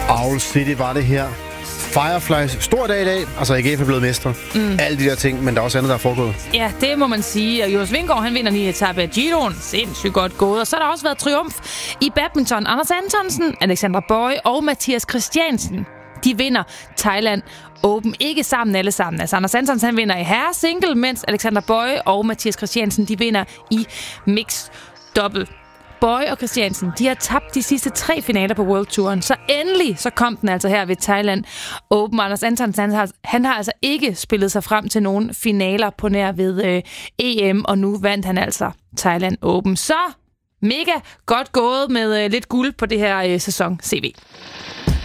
Owl City var det her. Fireflies, stor dag i dag. Altså, AGF er blevet mestre. Alle de der ting, men der er også andet, der er foregået. Ja, det må man sige. Og Jonas Vingegaard, han vinder 9 etape af Giroen. Sindssygt godt gået. Og så har der også været triumf i badminton. Anders Antonsen, Alexandra Boye og Mathias Christiansen. De vinder Thailand Open. Ikke sammen alle sammen. Altså, Anders Antonsen, han vinder i herresingle, mens Alexandra Boye og Mathias Christiansen, de vinder i mixed double. Boye og Christiansen, de har tabt de sidste 3 finaler på World Touren. Så endelig så kom den altså her ved Thailand Open. Anders Antonsen, han har altså ikke spillet sig frem til nogen finaler på nær ved EM, og nu vandt han altså Thailand Open. Så mega godt gået med lidt guld på det her sæson CV.